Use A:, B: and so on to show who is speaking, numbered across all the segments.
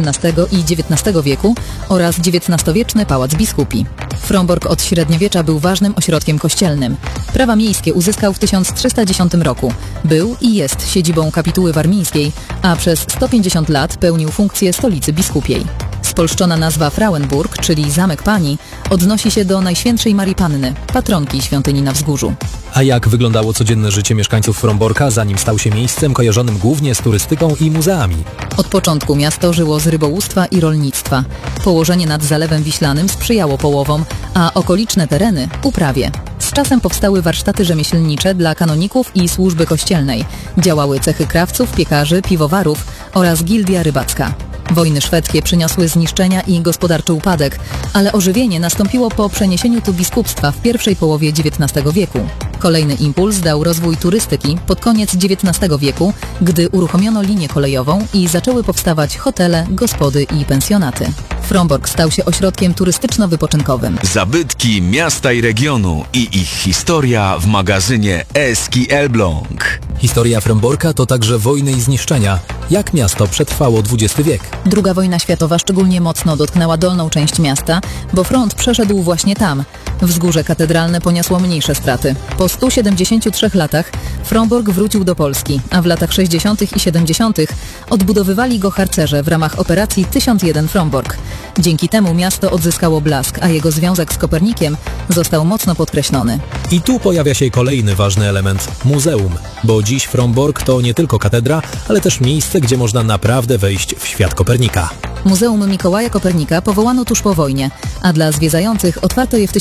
A: XVIII i XIX wieku oraz XIX-wieczny Pałac Biskupi. Frombork od średniowiecza był ważnym ośrodkiem kościelnym. Prawa miejskie uzyskał w 1310 roku. Był i jest siedzibą kapituły warmińskiej, a przez 150 lat pełnił funkcję stolicy biskupiej. Spolszczona nazwa Frauenburg, czyli Zamek Pani, odnosi się do Najświętszej Marii Panny, patronki świątyni na Wzgórzu.
B: A jak wyglądało codzienne życie mieszkańców Fromborka, zanim stał się miejscem kojarzonym głównie z turystyką i muzeami?
A: Od początku miasto żyło z rybołówstwa i rolnictwa. Położenie nad Zalewem Wiślanym sprzyjało połowom, a okoliczne tereny uprawie. Z czasem powstały warsztaty rzemieślnicze dla kanoników i służby kościelnej. Działały cechy krawców, piekarzy, piwowarów oraz gildia rybacka. Wojny szwedzkie przyniosły zniszczenia i gospodarczy upadek, ale ożywienie nastąpiło po przeniesieniu tu biskupstwa w pierwszej połowie XIX wieku. Kolejny impuls dał rozwój turystyki pod koniec XIX wieku, gdy uruchomiono linię kolejową i zaczęły powstawać hotele, gospody i pensjonaty. Frombork stał się ośrodkiem turystyczno-wypoczynkowym.
C: Zabytki miasta i regionu i ich historia w magazynie Eski Elbląg.
B: Historia Fromborka to także wojny i zniszczenia. Jak miasto przetrwało XX wiek?
A: II wojna światowa szczególnie mocno dotknęła dolną część miasta, bo front przeszedł właśnie tam. Wzgórze katedralne poniosło mniejsze straty. Po 173 latach Frombork wrócił do Polski, a w latach 60. i 70. odbudowywali go harcerze w ramach operacji 1001 Frombork. Dzięki temu miasto odzyskało blask, a jego związek z Kopernikiem został mocno podkreślony.
B: I tu pojawia się kolejny ważny element – muzeum. Bo dziś Frombork to nie tylko katedra, ale też miejsce, gdzie można naprawdę wejść w świat Kopernika.
A: Muzeum Mikołaja Kopernika powołano tuż po wojnie, a dla zwiedzających otwarto je w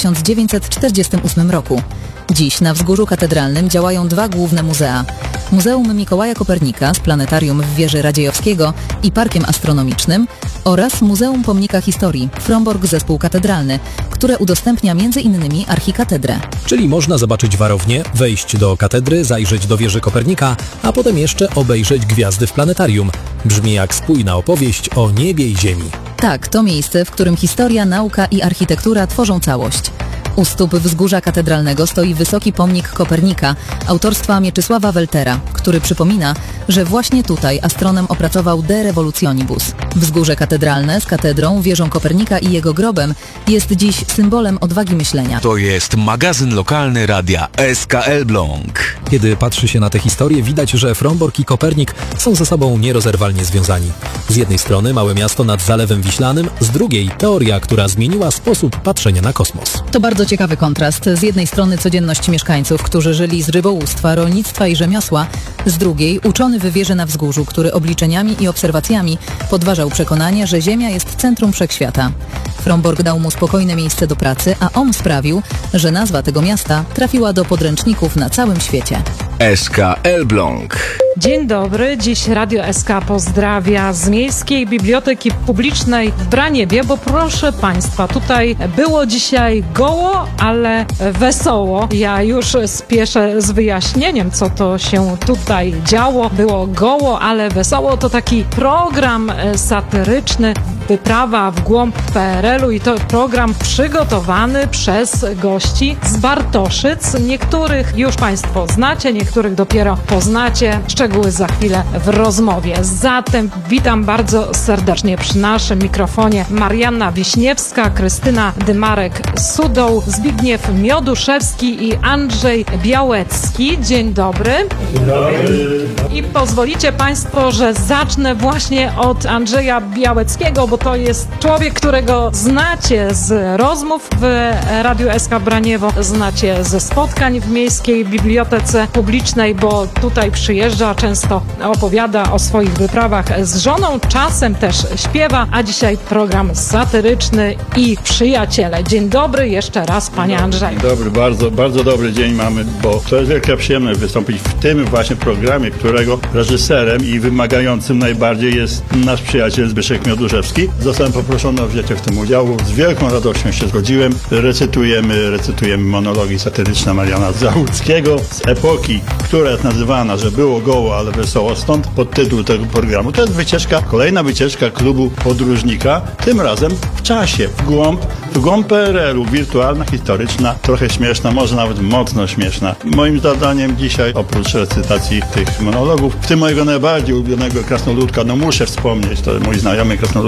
A: 1948 roku. Dziś na Wzgórzu Katedralnym działają dwa główne muzea. Muzeum Mikołaja Kopernika z planetarium w wieży Radziejowskiego i parkiem astronomicznym oraz Muzeum Pomnika Historii Frombork Zespół Katedralny, które udostępnia m.in. archikatedrę.
B: Czyli można zobaczyć warownię, wejść do katedry, zajrzeć do wieży Kopernika, a potem jeszcze obejrzeć gwiazdy w planetarium. Brzmi jak spójna opowieść o niebie i ziemi.
A: Tak, to miejsce, w którym historia, nauka i architektura tworzą całość. U stóp Wzgórza Katedralnego stoi wysoki pomnik Kopernika autorstwa Mieczysława Weltera, który przypomina, że właśnie tutaj astronom opracował De Revolutionibus. Wzgórze Katedralne z katedrą, wieżą Kopernika i jego grobem jest dziś symbolem odwagi myślenia.
C: To jest magazyn lokalny radia SK Elbląg.
B: Kiedy patrzy się na tę historię, widać, że Frombork i Kopernik są ze sobą nierozerwalnie związani. Z jednej strony małe miasto nad Zalewem Wiślanym, z drugiej teoria, która zmieniła sposób patrzenia na kosmos.
A: To bardzo ciekawy kontrast. Z jednej strony codzienność mieszkańców, którzy żyli z rybołówstwa, rolnictwa i rzemiosła, z drugiej uczony w wieży na wzgórzu, który obliczeniami i obserwacjami podważał przekonanie, że Ziemia jest centrum wszechświata. Frombork dał mu spokojne miejsce do pracy, a on sprawił, że nazwa tego miasta trafiła do podręczników na całym świecie.
C: SK Elbląg.
D: Dzień dobry, dziś Radio SK pozdrawia z Miejskiej Biblioteki Publicznej w Braniewie, bo proszę Państwa, tutaj było dzisiaj goło, ale wesoło. Ja już spieszę z wyjaśnieniem, co to się tutaj działo. Było goło, ale wesoło. To taki program satyryczny, wyprawa w głąb PRL-u i to program przygotowany przez gości z Bartoszyc. Niektórych już Państwo znacie, niektórych dopiero poznacie. Szczegóły za chwilę w rozmowie. Zatem witam bardzo serdecznie przy naszym mikrofonie Marianna Wiśniewska, Krystyna Dymarek-Sudoł, Zbigniew Mioduszewski i Andrzej Białecki. Dzień dobry.
E: Dzień dobry.
D: I pozwolicie Państwo, że zacznę właśnie od Andrzeja Białeckiego, bo to jest człowiek, którego znacie z rozmów w Radiu SK Braniewo, znacie ze spotkań w Miejskiej Bibliotece Publicznej, bo tutaj przyjeżdża, często opowiada o swoich wyprawach z żoną, czasem też śpiewa, a dzisiaj program satyryczny i przyjaciele. Dzień dobry jeszcze raz, panie Andrzeju.
E: Dzień dobry, bardzo dobry dzień mamy, bo to jest wielka przyjemność wystąpić w tym właśnie programie, którego reżyserem i wymagającym najbardziej jest nasz przyjaciel Zbyszek Mioduszewski. Zostałem poproszony o wzięcie w tym udziału. Z wielką radością się zgodziłem. Recytujemy monologi satyryczne Mariana Załuckiego z epoki, która jest nazywana, że było goło, ale wesoło. Stąd podtytuł tego programu. To jest wycieczka, kolejna wycieczka klubu podróżnika. Tym razem w czasie, w głąb PRL-u. Wirtualna, historyczna, trochę śmieszna, może nawet mocno śmieszna. Moim zadaniem dzisiaj, oprócz recytacji tych monologów, w tym mojego najbardziej ulubionego krasnoludka, no muszę wspomnieć, to mój znajomy krasnolud